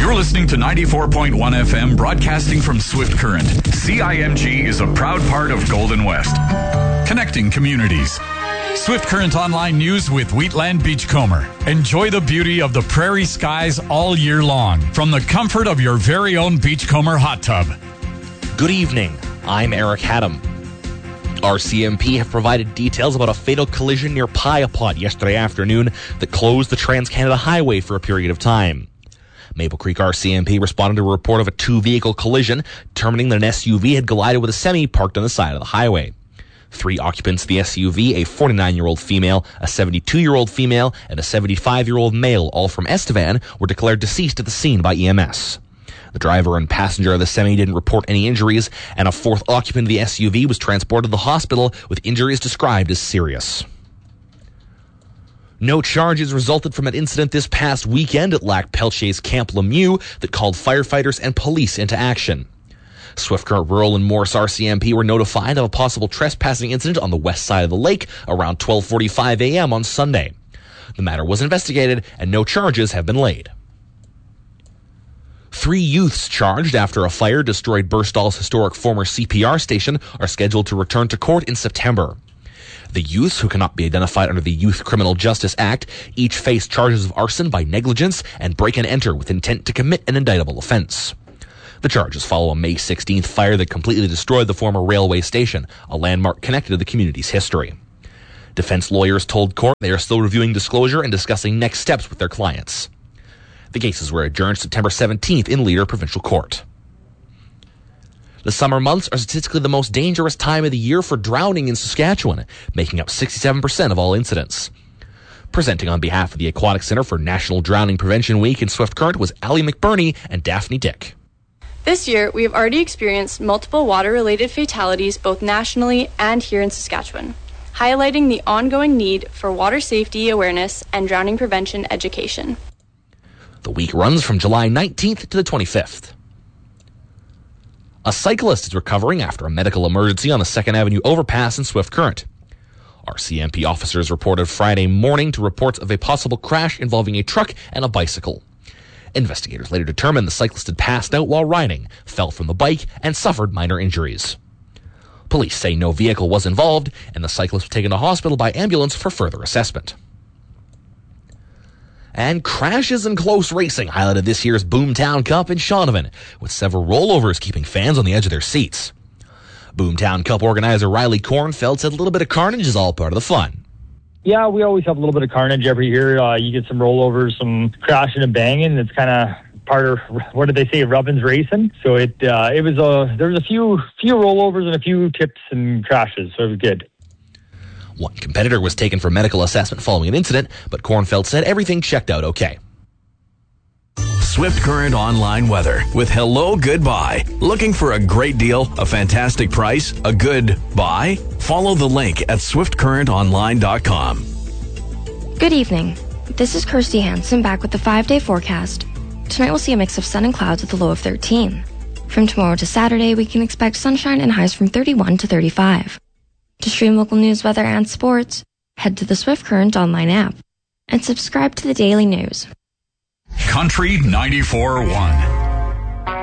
You're listening to 94.1 FM, broadcasting from Swift Current. CIMG is a proud part of Golden West, connecting communities. Swift Current Online News with Wheatland Beachcomber. Enjoy the beauty of the prairie skies all year long from the comfort of your very own Beachcomber hot tub. Good evening. I'm Eric Haddam. RCMP have provided details about a fatal collision near Piapot yesterday afternoon that closed the Trans-Canada Highway for a period of time. Maple Creek RCMP responded to a report of a two-vehicle collision, determining that an SUV had collided with a semi parked on the side of the highway. 3 occupants of the SUV, a 49-year-old female, a 72-year-old female, and a 75-year-old male, all from Estevan, were declared deceased at the scene by EMS. The driver and passenger of the semi didn't report any injuries, and a 4th occupant of the SUV was transported to the hospital with injuries described as serious. No charges resulted from an incident this past weekend at Lac Peltier's Camp Lemieux that called firefighters and police into action. Swift Current Rural and Morris RCMP were notified of a possible trespassing incident on the west side of the lake around 12:45 a.m. on Sunday. The matter was investigated and no charges have been laid. 3 youths charged after a fire destroyed Burstall's historic former CPR station are scheduled to return to court in September. The youths, who cannot be identified under the Youth Criminal Justice Act, each face charges of arson by negligence and break and enter with intent to commit an indictable offense. The charges follow a May 16th fire that completely destroyed the former railway station, a landmark connected to the community's history. Defense lawyers told court they are still reviewing disclosure and discussing next steps with their clients. The cases were adjourned September 17th in Leader Provincial Court. The summer months are statistically the most dangerous time of the year for drowning in Saskatchewan, making up 67% of all incidents. Presenting on behalf of the Aquatic Centre for National Drowning Prevention Week in Swift Current was Ali McBurney and Daphne Dick. This year, we have already experienced multiple water-related fatalities both nationally and here in Saskatchewan, highlighting the ongoing need for water safety awareness and drowning prevention education. The week runs from July 19th to the 25th. A cyclist is recovering after a medical emergency on the 2nd Avenue overpass in Swift Current. RCMP officers reported Friday morning to reports of a possible crash involving a truck and a bicycle. Investigators later determined the cyclist had passed out while riding, fell from the bike, and suffered minor injuries. Police say no vehicle was involved, and the cyclist was taken to hospital by ambulance for further assessment. And crashes and close racing highlighted this year's Boomtown Cup in Shaunavon, with several rollovers keeping fans on the edge of their seats. Boomtown Cup organizer Riley Kornfeld said a little bit of carnage is all part of the fun. Yeah, we always have a little bit of carnage every year. You get some rollovers, some crashing and banging. It's kind of part of, what did they say, Rubbins racing. So there was a few rollovers and a few tips and crashes, so it was good. One competitor was taken for medical assessment following an incident, but Kornfeld said everything checked out okay. Swift Current Online Weather with Hello Goodbye. Looking for a great deal, a fantastic price, a good buy? Follow the link at swiftcurrentonline.com. Good evening. This is Kirsty Hansen back with the 5-day forecast. Tonight we'll see a mix of sun and clouds with a low of 13. From tomorrow to Saturday, we can expect sunshine and highs from 31 to 35. To stream local news, weather, and sports, head to the Swift Current Online app and subscribe to the daily news. Country 94.1.